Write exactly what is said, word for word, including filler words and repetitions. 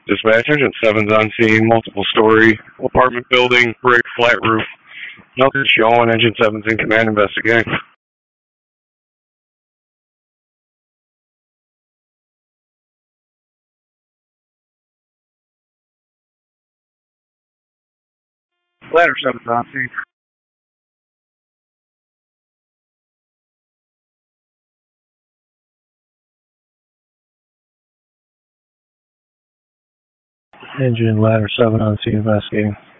Dispatch Engine seven's on scene, multiple story apartment building, brick, flat roof. Nothing showing. Engine seven's in command investigating. Ladder seven's on scene. Engine ladder seven on scene investigating.